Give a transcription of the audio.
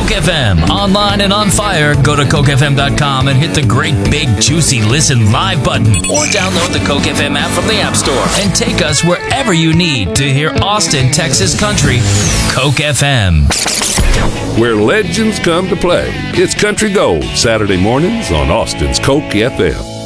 Coke FM. Online and on fire, go to cokefm.com and hit the great big juicy listen live button. Or download the Coke FM app from the App Store and take us wherever you need to hear Austin, Texas country. Coke FM. Where legends come to play. It's Country Gold, Saturday mornings on Austin's Coke FM.